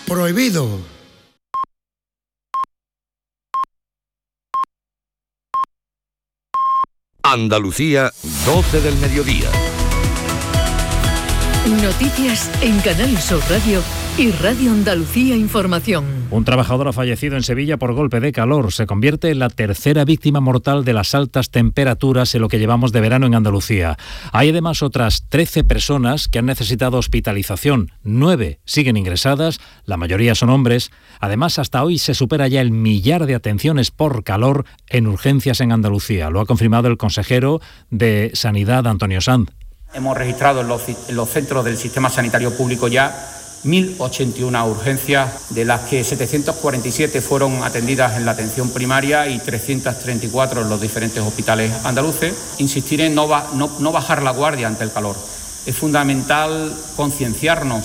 Prohibido. Andalucía, 12 del mediodía. Noticias en Canal Sur Radio y Radio Andalucía Información. Un trabajador ha fallecido en Sevilla por golpe de calor. Se convierte en la tercera víctima mortal de las altas temperaturas en lo que llevamos de verano en Andalucía. Hay además otras 13 personas que han necesitado hospitalización. 9 siguen ingresadas, la mayoría son hombres. Además, hasta hoy se supera ya el 1.000.000 de atenciones por calor en urgencias en Andalucía. Lo ha confirmado el consejero de Sanidad, Antonio Sanz. Hemos registrado en los centros del sistema sanitario público ya 1.081 urgencias, de las que 747 fueron atendidas en la atención primaria y 334 en los diferentes hospitales andaluces. Insistir en no bajar la guardia ante el calor. Es fundamental concienciarnos